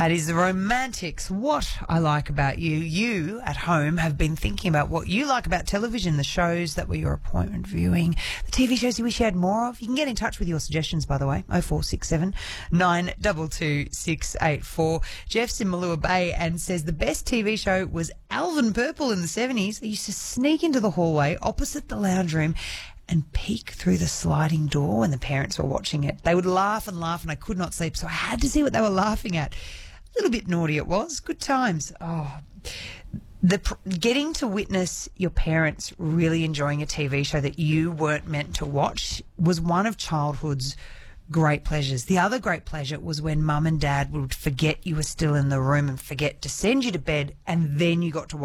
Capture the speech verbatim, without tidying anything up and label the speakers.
Speaker 1: That is the Romantics. What I like about you. You at home have been thinking about what you like about television, the shows that were your appointment viewing, the T V shows you wish you had more of. You can get in touch with your suggestions, by the way, oh four six seven, nine two two, six eight four. Jeff's in Malua Bay and says the best T V show was Alvin Purple in the seventies. I used to sneak into the hallway opposite the lounge room and peek through the sliding door when the parents were watching it. They would laugh and laugh and I could not sleep, so I had to see what they were laughing at. A little bit naughty it was. Good times. Oh, the getting to witness your parents really enjoying a T V show that you weren't meant to watch was one of childhood's great pleasures. The other great pleasure was when mum and dad would forget you were still in the room and forget to send you to bed, and then you got to watch